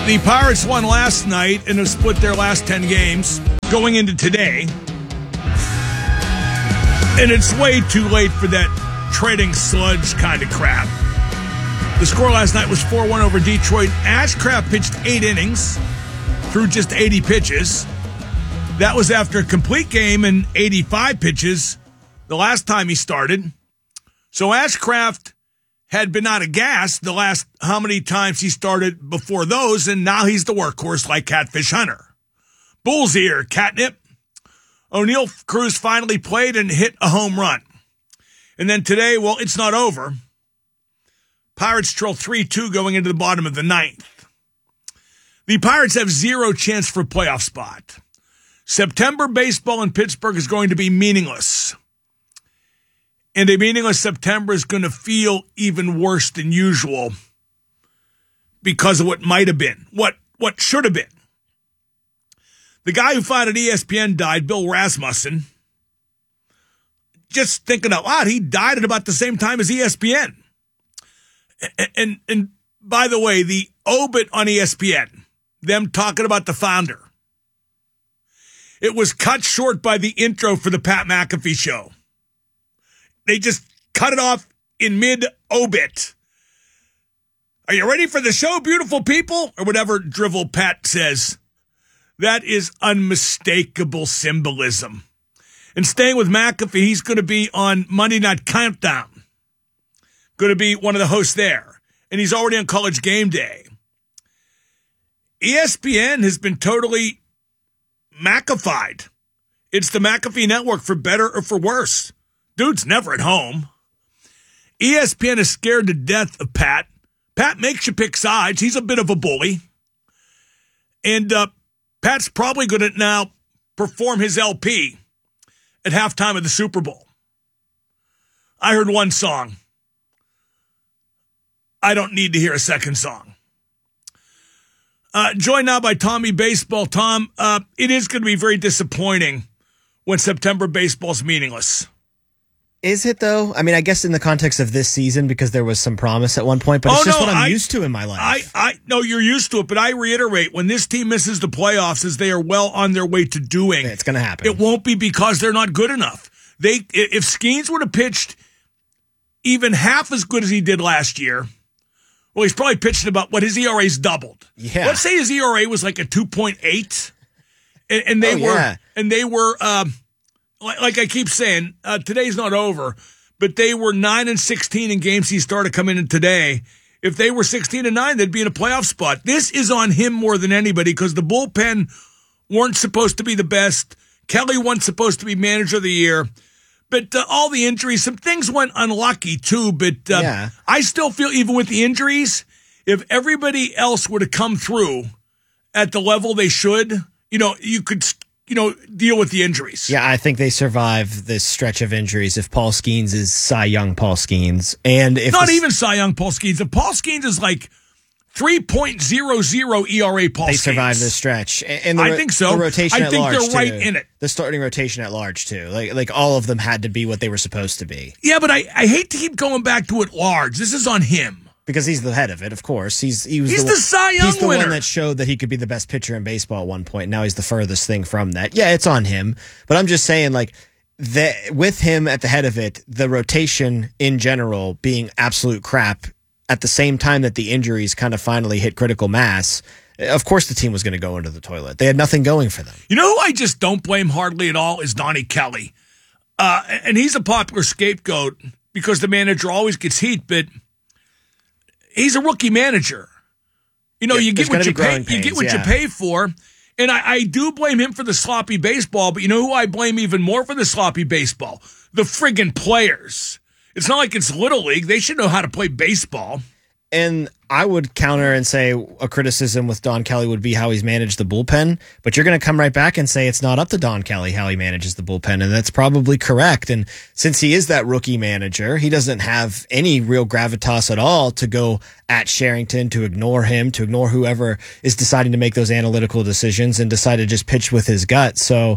The Pirates won last night and have split their last 10 games going into today. And it's way too late for that trading sludge kind of crap. The score last night was 4-1 over Detroit. Ashcraft pitched 8 innings through just 80 pitches. That was after a complete game and 85 pitches the last time he started. So Ashcraft had been out of gas the last how many times he started before those, and now he's the workhorse like Catfish Hunter. Bull's ear, catnip. O'Neill Cruz finally played and hit a home run. And then today, well, it's not over. Pirates trail 3-2 going into the bottom of the ninth. The Pirates have zero chance for a playoff spot. September baseball in Pittsburgh is going to be meaningless. And a meaningless September is going to feel even worse than usual because of what might have been, what should have been. The guy who founded ESPN died, Bill Rasmussen. Just thinking out loud, he died at about the same time as ESPN. And by the way, the obit on ESPN, them talking about the founder, it was cut short by the intro for the Pat McAfee show. They just cut it off in mid-obit. Are you ready for the show, beautiful people? Or whatever drivel Pat says. That is unmistakable symbolism. And staying with McAfee, he's going to be on Monday Night Countdown. Going to be one of the hosts there. And he's already on College Game Day. ESPN has been totally McAfied. It's the McAfee network for better or for worse. Dude's never at home. ESPN is scared to death of Pat. Pat makes you pick sides. He's a bit of a bully. And Pat's probably going to now perform his LP at halftime of the Super Bowl. I heard one song. I don't need to hear a second song. Joined now by Tommy Baseball. Tom, it is going to be very disappointing when September baseball's meaningless. Is it, though? I mean, I guess in the context of this season, because there was some promise at one point, but it's just what I'm used to in my life. No, you're used to it, but I reiterate, when this team misses the playoffs, as they are well on their way to doing, it's going to happen. It won't be because they're not good enough. If Skeens would have pitched even half as good as he did last year, well, he's probably pitched about what his ERA's doubled. Yeah. Let's say his ERA was like a 2.8, and they were. Like I keep saying, today's not over, but they were 9-16 in games he started coming in today. If they were 16-9, they'd be in a playoff spot. This is on him more than anybody because the bullpen weren't supposed to be the best. Kelly wasn't supposed to be manager of the year. But all the injuries, some things went unlucky too. But I still feel, even with the injuries, if everybody else would have come through at the level they should, you could deal with the injuries. Yeah, I think they survive this stretch of injuries if Paul Skeens is Cy Young Paul Skeens. And if even Cy Young Paul Skeens. If Paul Skeens is like 3.00 ERA Paul Skeens. They survive this stretch. And I think so. The rotation I think at large, they're right too. in it. The starting rotation at large, too. Like all of them had to be what they were supposed to be. Yeah, but I hate to keep going back to at large. This is on him. Because he's the head of it, of course. He's the Cy Young He's the winner. one that showed that he could be the best pitcher in baseball at one point. Now he's the furthest thing from that. Yeah, it's on him. But I'm just saying, with him at the head of it, the rotation in general being absolute crap at the same time that the injuries kind of finally hit critical mass, of course the team was going to go into the toilet. They had nothing going for them. You know who I just don't blame hardly at all is Donnie Kelly. And he's a popular scapegoat because the manager always gets heat, but he's a rookie manager. You get what you pay. You get what you pay for. And I do blame him for the sloppy baseball, but you know who I blame even more for the sloppy baseball? The friggin' players. It's not like it's Little League. They should know how to play baseball. And I would counter and say a criticism with Don Kelly would be how he's managed the bullpen, but you're going to come right back and say it's not up to Don Kelly how he manages the bullpen, and that's probably correct. And since he is that rookie manager, he doesn't have any real gravitas at all to go at Sherrington, to ignore him, to ignore whoever is deciding to make those analytical decisions and decide to just pitch with his gut. So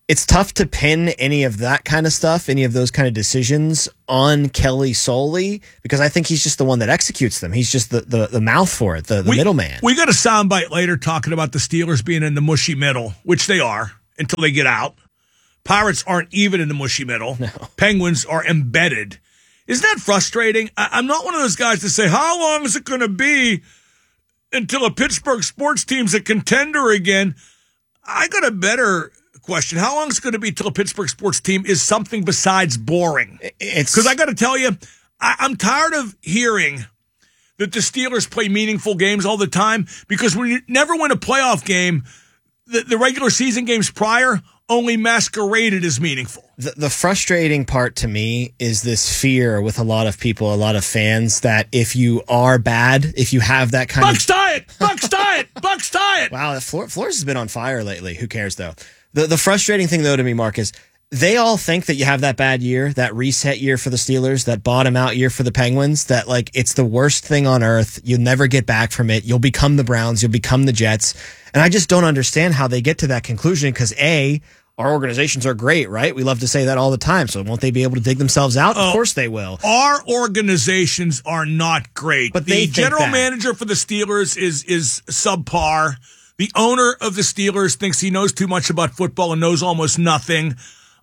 It's tough to pin any of that kind of stuff, any of those kind of decisions on Kelly solely, because I think he's just the one that executes them. He's just the mouth for it, the middleman. We got a soundbite later talking about the Steelers being in the mushy middle, which they are until they get out. Pirates aren't even in the mushy middle. No. Penguins are embedded. Isn't that frustrating? I'm not one of those guys to say, how long is it going to be until a Pittsburgh sports team's a contender again? I got a better question. How long is it going to be till a Pittsburgh sports team is something besides boring? Because I got to tell you, I'm tired of hearing that the Steelers play meaningful games all the time, because when you never win a playoff game, the regular season games prior only masqueraded as meaningful. The frustrating part to me is this fear with a lot of people, a lot of fans, that if you are bad, if you have that kind Bucks diet! Bucks diet! Bucks diet! Wow, Flores has been on fire lately. Who cares, though? The frustrating thing, though, to me, Mark, is they all think that you have that bad year, that reset year for the Steelers, that bottom out year for the Penguins, that like it's the worst thing on earth. You'll never get back from it. You'll become the Browns. You'll become the Jets. And I just don't understand how they get to that conclusion, because our organizations are great, right? We love to say that all the time. So won't they be able to dig themselves out? Of course they will. Our organizations are not great. But the general manager for the Steelers is subpar. The owner of the Steelers thinks he knows too much about football and knows almost nothing.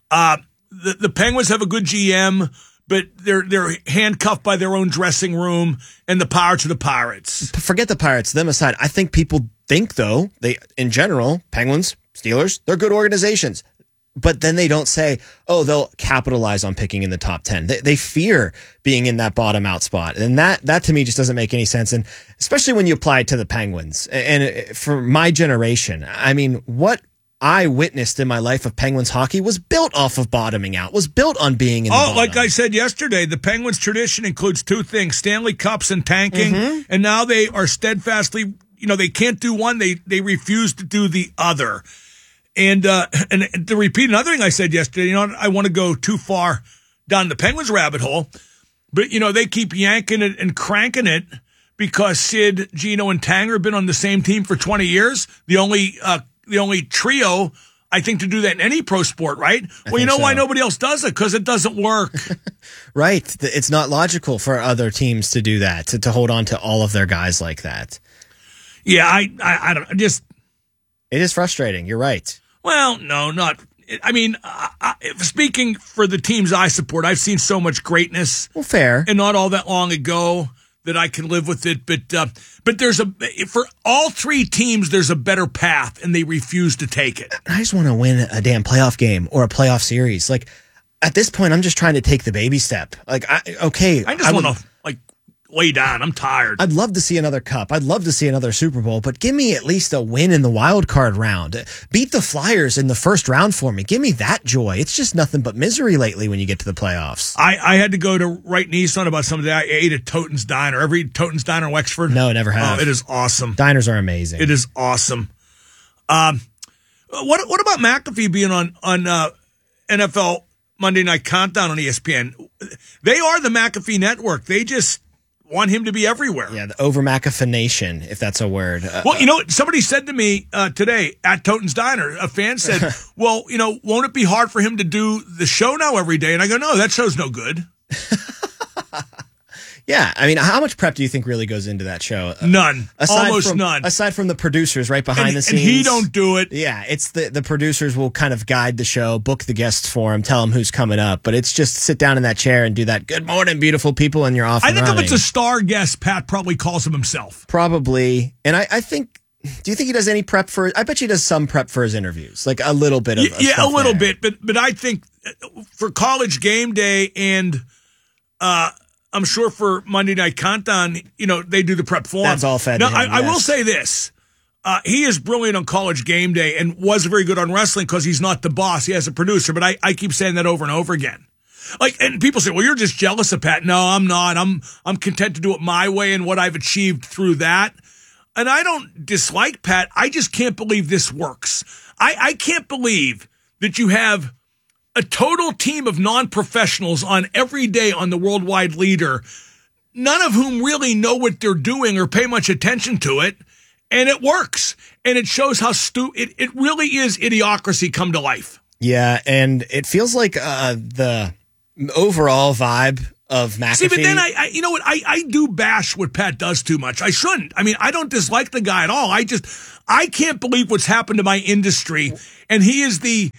The Penguins have a good GM, but they're handcuffed by their own dressing room, and the Pirates are the Pirates. Forget the Pirates, them aside. I think people think, though, in general, Penguins, Steelers, they're good organizations. But then they don't say, oh, they'll capitalize on picking in the top 10. They fear being in that bottom out spot. And that to me just doesn't make any sense. And especially when you apply it to the Penguins. And for my generation, I mean, what I witnessed in my life of Penguins hockey was built off of bottoming out, was built on being in the bottom. Like I said yesterday, the Penguins tradition includes two things, Stanley Cups and tanking. Mm-hmm. And now they are steadfastly, they can't do one. They refuse to do the other. And to repeat another thing I said yesterday, I want to go too far down the Penguins rabbit hole, but, they keep yanking it and cranking it because Sid, Gino, and Tanger have been on the same team for 20 years. The only trio, I think, to do that in any pro sport, right? Well, why nobody else does it? Because it doesn't work. Right. It's not logical for other teams to do that, to hold on to all of their guys like that. Yeah, I don't just. It is frustrating. You're right. Well, no, not. I mean, speaking for the teams I support, I've seen so much greatness. Well, fair. And not all that long ago that I can live with it. But there's for all three teams, there's a better path, and they refuse to take it. I just want to win a damn playoff game or a playoff series. Like, at this point, I'm just trying to take the baby step. Like, I just want to lay down. I'm tired. I'd love to see another cup. I'd love to see another Super Bowl, but give me at least a win in the wild card round. Beat the Flyers in the first round for me. Give me that joy. It's just nothing but misery lately when you get to the playoffs. I had to go to Wright Nissan about something. I ate at Toten's Diner. Ever eat Toten's Diner in Wexford? No, never have. Oh, it is awesome. Diners are amazing. It is awesome. What about McAfee being on NFL Monday Night Countdown on ESPN? They are the McAfee network. They just want him to be everywhere. Yeah, the over McAfee-nation, if that's a word. Well, somebody said to me today at Toten's Diner, a fan said, well, won't it be hard for him to do the show now every day? And I go, no, that show's no good. Yeah, I mean, how much prep do you think really goes into that show? None. Almost none. Aside from the producers right behind the scenes. And he don't do it. Yeah, it's the producers will kind of guide the show, book the guests for him, tell them who's coming up. But it's just sit down in that chair and do that, good morning, beautiful people, and you're off and running. If it's a star guest, Pat probably calls him himself. Probably. And I think, do you think he does any prep I bet you he does some prep for his interviews, like a little bit of Yeah, a little bit. But I think for College Game Day and I'm sure for Monday Night Countdown, they do the prep for him. That's all fed to him, I will say this. He is brilliant on College Game Day and was very good on wrestling because he's not the boss. He has a producer. But I keep saying that over and over again. And people say, well, you're just jealous of Pat. No, I'm not. I'm content to do it my way and what I've achieved through that. And I don't dislike Pat. I just can't believe this works. I can't believe that you have a total team of non-professionals on every day on the Worldwide Leader, none of whom really know what they're doing or pay much attention to it, and it works. And it shows how it really is idiocracy come to life. Yeah, and it feels like the overall vibe of McAfee. See, but then I you know what? I do bash what Pat does too much. I shouldn't. I mean, I don't dislike the guy at all. I can't believe what's happened to my industry, and he is the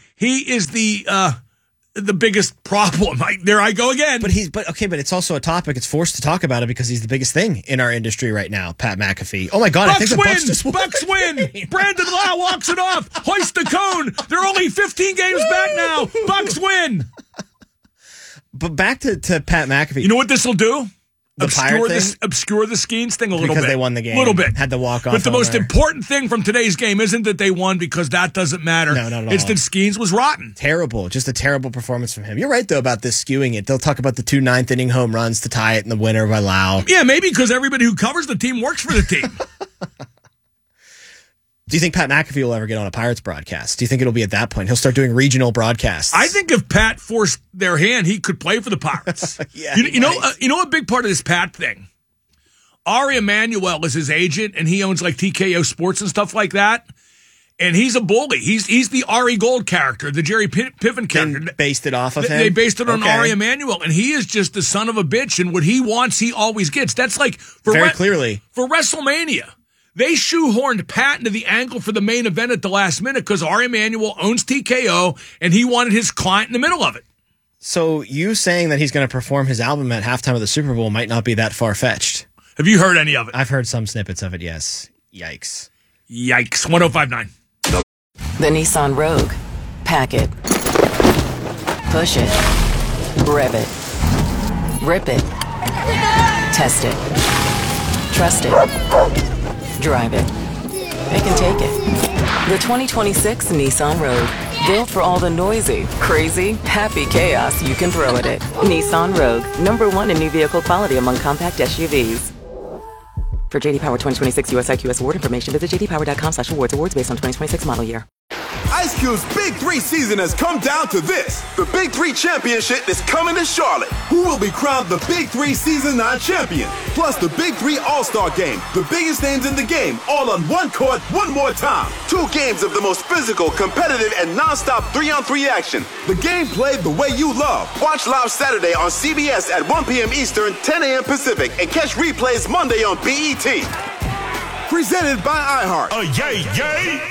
biggest problem. There I go again. But it's also a topic. It's forced to talk about it because he's the biggest thing in our industry right now, Pat McAfee. Oh my God, Bucks I think the win. Bucks just won. Bucks win. Brandon Lau walks it off. Hoist the cone. They're only 15 games back now. Bucks win. But back to Pat McAfee. You know what this will do? Obscure the Skeens thing a little bit. Because they won the game. A little bit. Had the walk-off. But the most important thing from today's game isn't that they won, because that doesn't matter. No, not at all. It's that Skeens was rotten. Terrible. Just a terrible performance from him. You're right, though, about this skewing it. They'll talk about the 2 ninth-inning home runs to tie it in the winner by Lau. Yeah, maybe because everybody who covers the team works for the team. Do you think Pat McAfee will ever get on a Pirates broadcast? Do you think it'll be at that point? He'll start doing regional broadcasts. I think if Pat forced their hand, he could play for the Pirates. Yeah, you know a big part of this Pat thing? Ari Emanuel is his agent, and he owns like TKO Sports and stuff like that. And he's a bully. He's the Ari Gold character, the Jerry Piven character. And based it off of him? They based it on Ari Emanuel, and he is just the son of a bitch, and what he wants, he always gets. That's like clearly for WrestleMania. They shoehorned Pat into the angle for the main event at the last minute because Ari Emanuel owns TKO, and he wanted his client in the middle of it. So you saying that he's going to perform his album at halftime of the Super Bowl might not be that far-fetched. Have you heard any of it? I've heard some snippets of it, yes. Yikes. 1059. The Nissan Rogue. Pack it. Push it. Rev it. Rip it. Test it. Trust it. Drive it. It can take it. The 2026 Nissan Rogue. Built for all the noisy, crazy, happy chaos you can throw at it. Nissan Rogue. #1 in new vehicle quality among compact SUVs. For JD Power 2026 US IQS award information, visit jdpower.com/awards. Awards based on 2026 model year. Ice Cube's Big 3 season has come down to this. The Big 3 Championship is coming to Charlotte. Who will be crowned the Big 3 Season 9 champion? Plus the Big 3 All-Star Game. The biggest names in the game, all on one court, one more time. 2 games of the most physical, competitive, and non-stop 3-on-3 action. The game played the way you love. Watch live Saturday on CBS at 1 p.m. Eastern, 10 a.m. Pacific, and catch replays Monday on BET. Presented by iHeart. Yay, yay!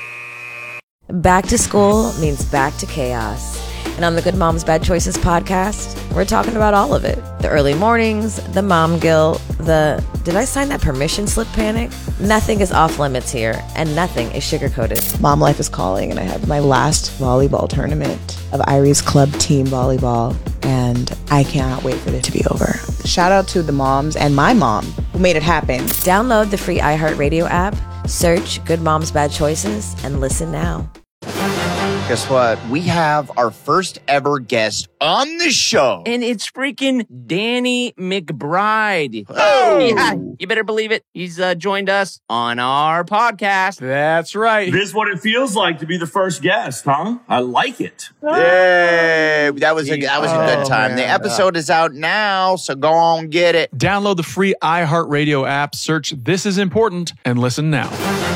Back to school means back to chaos. And on the Good Moms Bad Choices podcast, we're talking about all of it. The early mornings, the mom guilt, the did I sign that permission slip panic? Nothing is off limits here, and nothing is sugar-coated. Mom life is calling, and I have my last volleyball tournament of Irie's Club Team Volleyball, and I cannot wait for it to be over. Shout out to the moms and my mom who made it happen. Download the free iHeartRadio app, search Good Moms Bad Choices, and listen now. Guess what? We have our first ever guest on the show. And it's freaking Danny McBride. Oh! Yeah, you better believe it. He's joined us on our podcast. That's right. This is what it feels like to be the first guest, huh? I like it. Yay! That was a good time. Man. The episode is out now, so go on get it. Download the free iHeartRadio app, search This Is Important, and listen now.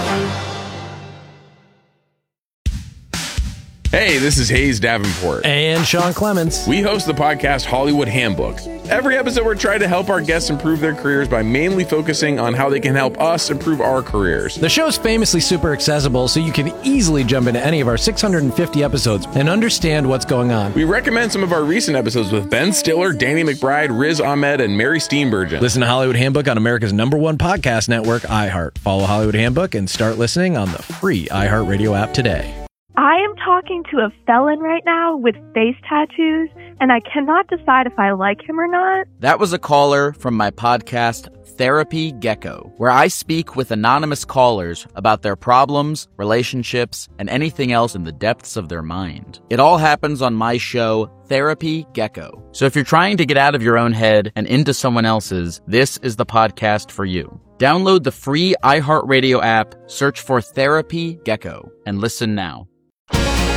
Hey, this is Hayes Davenport. And Sean Clements. We host the podcast Hollywood Handbook. Every episode, we're trying to help our guests improve their careers by mainly focusing on how they can help us improve our careers. The show's famously super accessible, so you can easily jump into any of our 650 episodes and understand what's going on. We recommend some of our recent episodes with Ben Stiller, Danny McBride, Riz Ahmed, and Mary Steenburgen. Listen to Hollywood Handbook on America's #1 podcast network, iHeart. Follow Hollywood Handbook and start listening on the free iHeartRadio app today. I am talking to a felon right now with face tattoos, and I cannot decide if I like him or not. That was a caller from my podcast, Therapy Gecko, where I speak with anonymous callers about their problems, relationships, and anything else in the depths of their mind. It all happens on my show, Therapy Gecko. So if you're trying to get out of your own head and into someone else's, this is the podcast for you. Download the free iHeartRadio app, search for Therapy Gecko, and listen now.